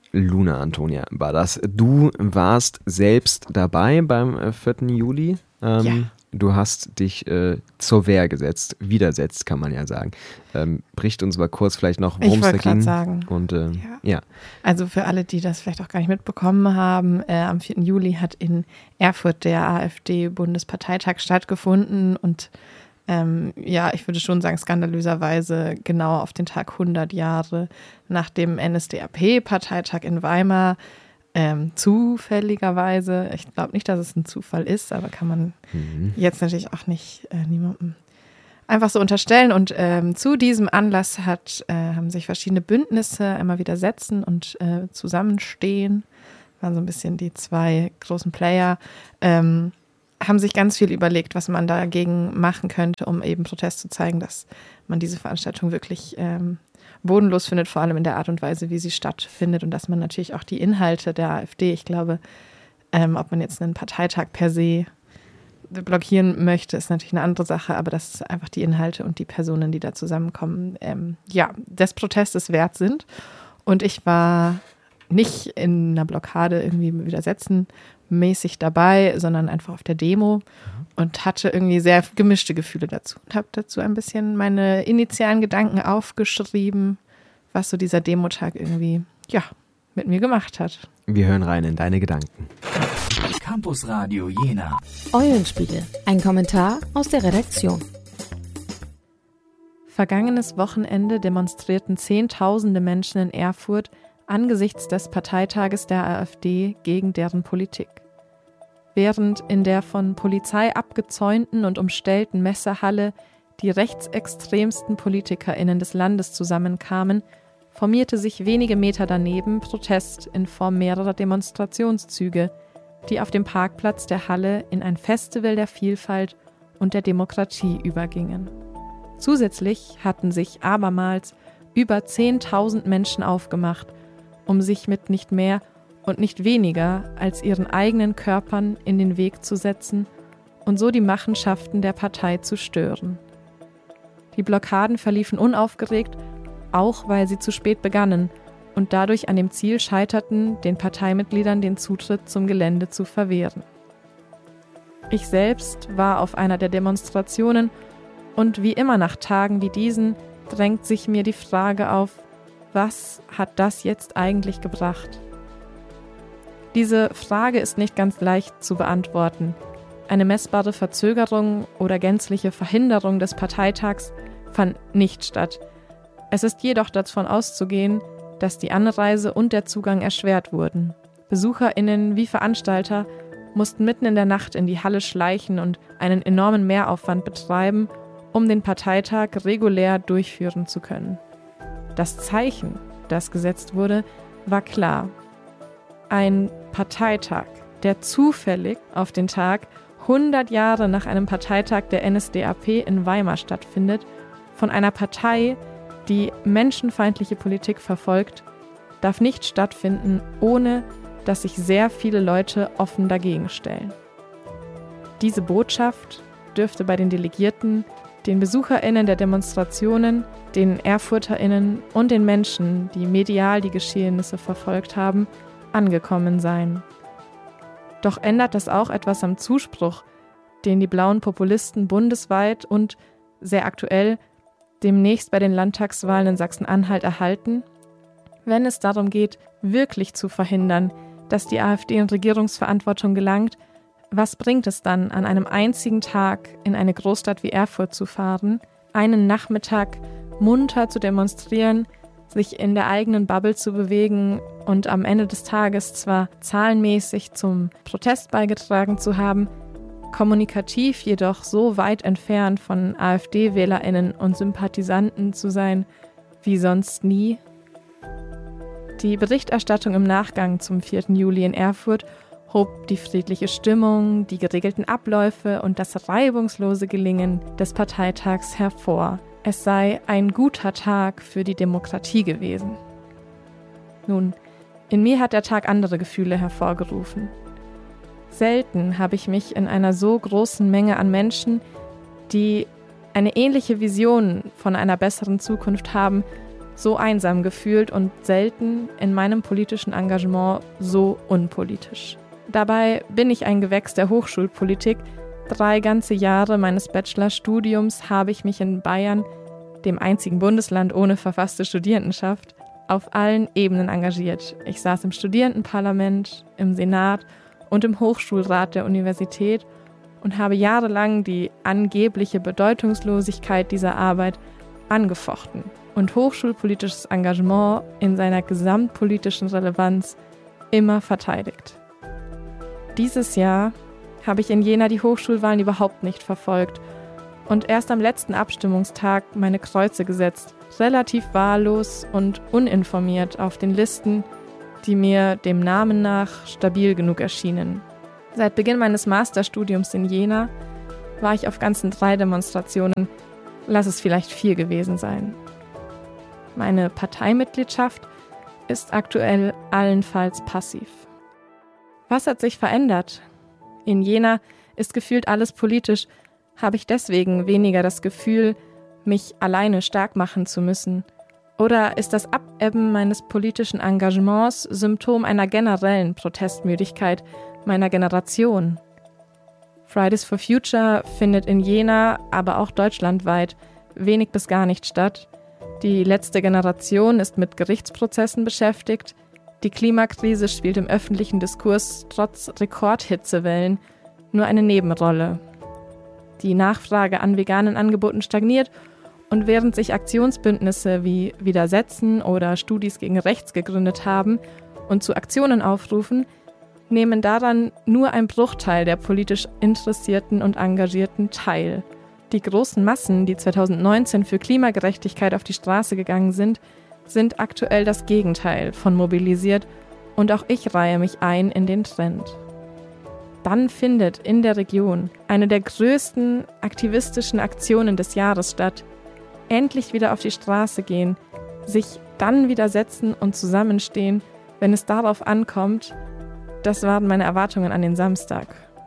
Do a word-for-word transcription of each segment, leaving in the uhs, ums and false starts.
Luna Antonia war das. Du warst selbst dabei beim äh, vierten Juli. Ähm, ja. Du hast dich äh, zur Wehr gesetzt, widersetzt, kann man ja sagen. Ähm, bricht uns mal kurz vielleicht noch, worum es da ging. Ich wollte gerade sagen. Und, äh, ja. ja. Also für alle, die das vielleicht auch gar nicht mitbekommen haben, äh, am vierten Juli hat in Erfurt der AfD-Bundesparteitag stattgefunden und ähm, ja, ich würde schon sagen, skandalöserweise genau auf den Tag hundert Jahre nach dem N S D A P-Parteitag in Weimar. Ähm, zufälligerweise, ich glaube nicht, dass es ein Zufall ist, aber kann man mhm. jetzt natürlich auch nicht äh, niemandem einfach so unterstellen. Und ähm, zu diesem Anlass hat, äh, haben sich verschiedene Bündnisse immer widersetzen und äh, zusammenstehen, waren so ein bisschen die zwei großen Player, ähm, haben sich ganz viel überlegt, was man dagegen machen könnte, um eben Protest zu zeigen, dass man diese Veranstaltung wirklich ähm, bodenlos findet, vor allem in der Art und Weise, wie sie stattfindet und dass man natürlich auch die Inhalte der AfD, ich glaube, ähm, ob man jetzt einen Parteitag per se blockieren möchte, ist natürlich eine andere Sache, aber dass einfach die Inhalte und die Personen, die da zusammenkommen, ähm, ja, des Protestes wert sind. Und ich war nicht in einer Blockade irgendwie widersetzen mäßig dabei, sondern einfach auf der Demo und hatte irgendwie sehr gemischte Gefühle dazu und habe dazu ein bisschen meine initialen Gedanken aufgeschrieben, was so dieser Demotag irgendwie, ja, mit mir gemacht hat. Wir hören rein in deine Gedanken. Campus Radio Jena. Eulenspiegel. Ein Kommentar aus der Redaktion. Vergangenes Wochenende demonstrierten Zehntausende Menschen in Erfurt angesichts des Parteitages der AfD gegen deren Politik. Während in der von Polizei abgezäunten und umstellten Messehalle die rechtsextremsten PolitikerInnen des Landes zusammenkamen, formierte sich wenige Meter daneben Protest in Form mehrerer Demonstrationszüge, die auf dem Parkplatz der Halle in ein Festival der Vielfalt und der Demokratie übergingen. Zusätzlich hatten sich abermals über zehntausend Menschen aufgemacht, um sich mit nicht mehr und nicht weniger als ihren eigenen Körpern in den Weg zu setzen und so die Machenschaften der Partei zu stören. Die Blockaden verliefen unaufgeregt, auch weil sie zu spät begannen und dadurch an dem Ziel scheiterten, den Parteimitgliedern den Zutritt zum Gelände zu verwehren. Ich selbst war auf einer der Demonstrationen und wie immer nach Tagen wie diesen drängt sich mir die Frage auf, was hat das jetzt eigentlich gebracht? Diese Frage ist nicht ganz leicht zu beantworten. Eine messbare Verzögerung oder gänzliche Verhinderung des Parteitags fand nicht statt. Es ist jedoch davon auszugehen, dass die Anreise und der Zugang erschwert wurden. BesucherInnen wie Veranstalter mussten mitten in der Nacht in die Halle schleichen und einen enormen Mehraufwand betreiben, um den Parteitag regulär durchführen zu können. Das Zeichen, das gesetzt wurde, war klar. Ein Parteitag, der zufällig auf den Tag hundert Jahre nach einem Parteitag der N S D A P in Weimar stattfindet, von einer Partei, die menschenfeindliche Politik verfolgt, darf nicht stattfinden, ohne dass sich sehr viele Leute offen dagegen stellen. Diese Botschaft dürfte bei den Delegierten, den BesucherInnen der Demonstrationen, den ErfurterInnen und den Menschen, die medial die Geschehnisse verfolgt haben, angekommen sein. Doch ändert das auch etwas am Zuspruch, den die blauen Populisten bundesweit und, sehr aktuell, demnächst bei den Landtagswahlen in Sachsen-Anhalt erhalten, wenn es darum geht, wirklich zu verhindern, dass die AfD in Regierungsverantwortung gelangt? Was bringt es dann, an einem einzigen Tag in eine Großstadt wie Erfurt zu fahren, einen Nachmittag munter zu demonstrieren, sich in der eigenen Bubble zu bewegen und am Ende des Tages zwar zahlenmäßig zum Protest beigetragen zu haben, kommunikativ jedoch so weit entfernt von AfD-WählerInnen und Sympathisanten zu sein wie sonst nie? Die Berichterstattung im Nachgang zum vierten Juli in Erfurt hob die friedliche Stimmung, die geregelten Abläufe und das reibungslose Gelingen des Parteitags hervor. Es sei ein guter Tag für die Demokratie gewesen. Nun, in mir hat der Tag andere Gefühle hervorgerufen. Selten habe ich mich in einer so großen Menge an Menschen, die eine ähnliche Vision von einer besseren Zukunft haben, so einsam gefühlt und selten in meinem politischen Engagement so unpolitisch. Dabei bin ich ein Gewächs der Hochschulpolitik. Drei ganze Jahre meines Bachelorstudiums habe ich mich in Bayern, dem einzigen Bundesland ohne verfasste Studierendenschaft, auf allen Ebenen engagiert. Ich saß im Studierendenparlament, im Senat und im Hochschulrat der Universität und habe jahrelang die angebliche Bedeutungslosigkeit dieser Arbeit angefochten und hochschulpolitisches Engagement in seiner gesamtpolitischen Relevanz immer verteidigt. Dieses Jahr habe ich in Jena die Hochschulwahlen überhaupt nicht verfolgt und erst am letzten Abstimmungstag meine Kreuze gesetzt, relativ wahllos und uninformiert auf den Listen, die mir dem Namen nach stabil genug erschienen. Seit Beginn meines Masterstudiums in Jena war ich auf ganzen drei Demonstrationen, lass es vielleicht vier gewesen sein. Meine Parteimitgliedschaft ist aktuell allenfalls passiv. Was hat sich verändert? In Jena ist gefühlt alles politisch, habe ich deswegen weniger das Gefühl, mich alleine stark machen zu müssen? Oder ist das Abebben meines politischen Engagements Symptom einer generellen Protestmüdigkeit meiner Generation? Fridays for Future findet in Jena, aber auch deutschlandweit, wenig bis gar nicht statt. Die letzte Generation ist mit Gerichtsprozessen beschäftigt. Die Klimakrise spielt im öffentlichen Diskurs trotz Rekordhitzewellen nur eine Nebenrolle. Die Nachfrage an veganen Angeboten stagniert und während sich Aktionsbündnisse wie Widersetzen oder Studis gegen Rechts gegründet haben und zu Aktionen aufrufen, nehmen daran nur ein Bruchteil der politisch Interessierten und Engagierten teil. Die großen Massen, die zweitausendneunzehn für Klimagerechtigkeit auf die Straße gegangen sind, sind aktuell das Gegenteil von mobilisiert und auch ich reihe mich ein in den Trend. Dann findet in der Region eine der größten aktivistischen Aktionen des Jahres statt. Endlich wieder auf die Straße gehen, sich dann widersetzen und zusammenstehen, wenn es darauf ankommt, das waren meine Erwartungen an den Samstag.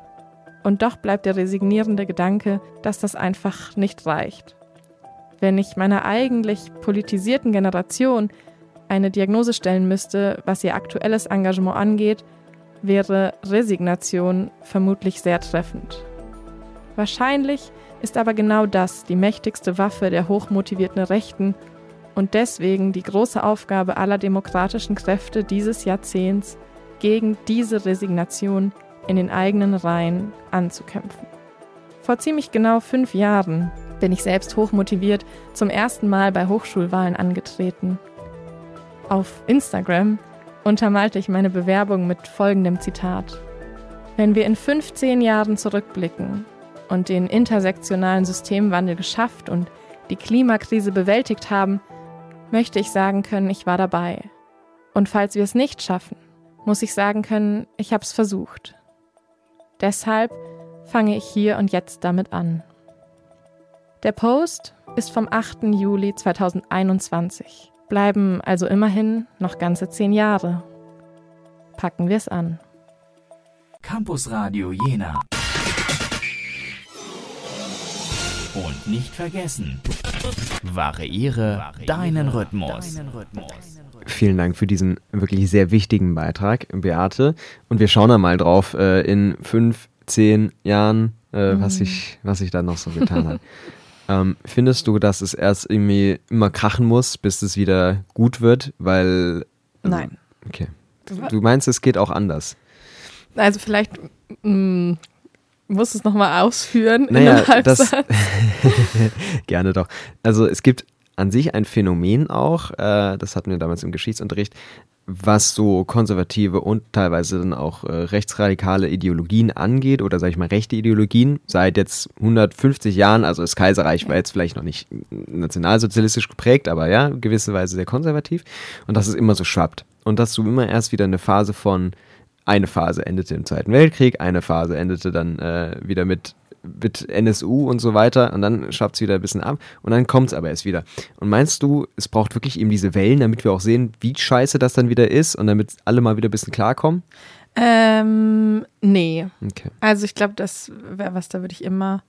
Und doch bleibt der resignierende Gedanke, dass das einfach nicht reicht. Wenn ich meiner eigentlich politisierten Generation eine Diagnose stellen müsste, was ihr aktuelles Engagement angeht, wäre Resignation vermutlich sehr treffend. Wahrscheinlich ist aber genau das die mächtigste Waffe der hochmotivierten Rechten und deswegen die große Aufgabe aller demokratischen Kräfte dieses Jahrzehnts, gegen diese Resignation in den eigenen Reihen anzukämpfen. Vor ziemlich genau fünf Jahren bin ich selbst hochmotiviert zum ersten Mal bei Hochschulwahlen angetreten. Auf Instagram untermalte ich meine Bewerbung mit folgendem Zitat: Wenn wir in fünfzehn Jahren zurückblicken und den intersektionalen Systemwandel geschafft und die Klimakrise bewältigt haben, möchte ich sagen können, ich war dabei. Und falls wir es nicht schaffen, muss ich sagen können, ich habe es versucht. Deshalb fange ich hier und jetzt damit an. Der Post ist vom achten Juli zweitausendeinundzwanzig. Bleiben also immerhin noch ganze zehn Jahre. Packen wir es an. Campus Radio Jena. Und nicht vergessen, variiere deinen Rhythmus. Vielen Dank für diesen wirklich sehr wichtigen Beitrag, Beate. Und wir schauen da mal drauf äh, in fünf, zehn Jahren, äh, mhm. was sich was sich da noch so getan hat. Ähm, findest du, dass es erst irgendwie immer krachen muss, bis es wieder gut wird? Weil. Also, Nein. Okay. Du meinst, es geht auch anders? Also vielleicht mh, musst du es nochmal ausführen naja, in einem Halbsatz. Das gerne doch. Also es gibt an sich ein Phänomen auch, äh, das hatten wir damals im Geschichtsunterricht, was so konservative und teilweise dann auch äh, rechtsradikale Ideologien angeht oder sage ich mal rechte Ideologien seit jetzt hundertfünfzig Jahren, also das Kaiserreich war jetzt vielleicht noch nicht nationalsozialistisch geprägt, aber ja, gewisserweise sehr konservativ und dass es immer so schwappt und dass du immer erst wieder eine Phase von, eine Phase endete im Zweiten Weltkrieg, eine Phase endete dann äh, wieder mit mit N S U und so weiter und dann schwappt es wieder ein bisschen ab und dann kommt es aber erst wieder. Und meinst du, es braucht wirklich eben diese Wellen, damit wir auch sehen, wie scheiße das dann wieder ist und damit alle mal wieder ein bisschen klarkommen? Ähm, nee. Okay. Also ich glaube, das wäre was, da würde ich immer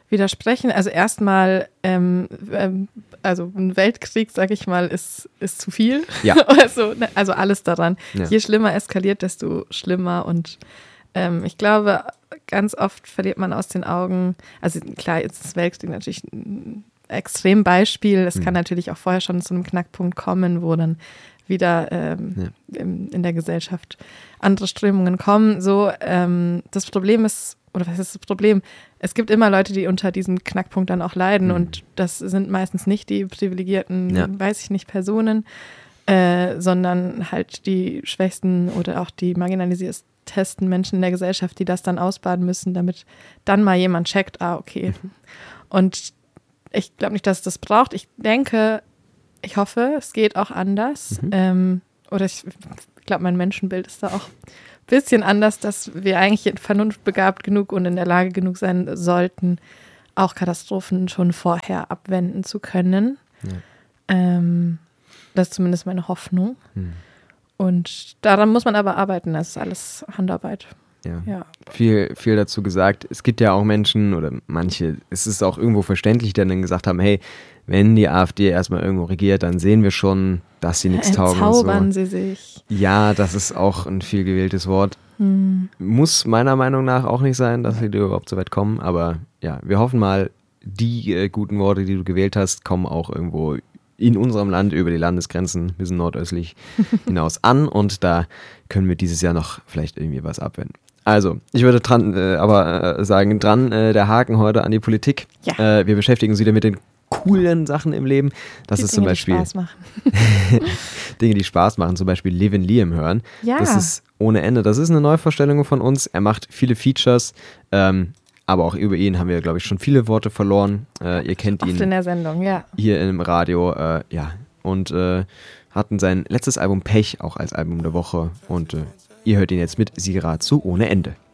widersprechen. Also erstmal, ähm, ähm, also ein Weltkrieg, sag ich mal, ist, ist zu viel. Ja. also, also alles daran. Ja. Je schlimmer eskaliert, desto schlimmer. Und ähm, ich glaube, ganz oft verliert man aus den Augen, also klar, jetzt ist das Weltkrieg natürlich ein Extrembeispiel. Es mhm. kann natürlich auch vorher schon zu einem Knackpunkt kommen, wo dann wieder ähm, ja. in, in der Gesellschaft andere Strömungen kommen. So, ähm, das Problem ist, oder was ist das Problem? Es gibt immer Leute, die unter diesem Knackpunkt dann auch leiden mhm. und das sind meistens nicht die privilegierten, ja. weiß ich nicht, Personen, äh, sondern halt die schwächsten oder auch die marginalisiertesten Menschen in der Gesellschaft, die das dann ausbaden müssen, damit dann mal jemand checkt, ah, okay. Mhm. Und ich glaube nicht, dass es das braucht. Ich denke, ich hoffe, es geht auch anders. Mhm. Ähm, oder ich glaube, mein Menschenbild ist da auch ein bisschen anders, dass wir eigentlich vernunftbegabt genug und in der Lage genug sein sollten, auch Katastrophen schon vorher abwenden zu können. Ja. Ähm, das ist zumindest meine Hoffnung. Mhm. Und daran muss man aber arbeiten. Das ist alles Handarbeit. Ja. ja, viel, viel dazu gesagt. Es gibt ja auch Menschen oder manche, es ist auch irgendwo verständlich, die dann gesagt haben, hey, wenn die AfD erstmal irgendwo regiert, dann sehen wir schon, dass sie nichts taugen. Entzaubern so. sie sich. Ja, das ist auch ein viel gewähltes Wort. Hm. Muss meiner Meinung nach auch nicht sein, dass sie überhaupt so weit kommen. Aber ja, wir hoffen mal, die äh, guten Worte, die du gewählt hast, kommen auch irgendwo in unserem Land über die Landesgrenzen, wir sind nordöstlich hinaus an und da können wir dieses Jahr noch vielleicht irgendwie was abwenden. Also, ich würde dran, äh, aber äh, sagen, dran äh, der Haken heute an die Politik. Ja. Äh, wir beschäftigen uns wieder mit den coolen Sachen im Leben. Das die ist Dinge, zum Beispiel die Spaß machen. Dinge, die Spaß machen, zum Beispiel Liv and Liam hören. Ja. Das ist ohne Ende. Das ist eine Neuvorstellung von uns. Er macht viele Features, ähm, aber auch über ihn haben wir, glaube ich, schon viele Worte verloren. Äh, ihr kennt Oft ihn in der Sendung, ja. Hier im Radio, äh, ja. Und äh, hatten sein letztes Album Pech auch als Album der Woche und äh, ihr hört ihn jetzt mit Siga zu ohne Ende.